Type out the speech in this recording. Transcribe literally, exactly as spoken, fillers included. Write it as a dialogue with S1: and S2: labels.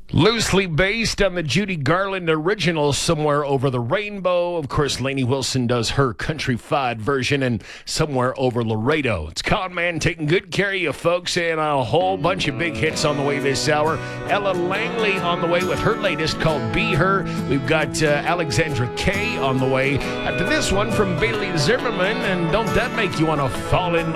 S1: Loosely based on the Judy Garland original, Somewhere Over the Rainbow. Of course, Lainey Wilson does her country-fied version, and Somewhere Over Laredo. It's Con Man taking good care of you folks, and a whole bunch of big hits on the way this hour. Ella Langley on the way with her latest called Be Her. We've got uh, Alexandra Kay on the way. After this one from Bailey Zimmerman, and don't that make you want to fall in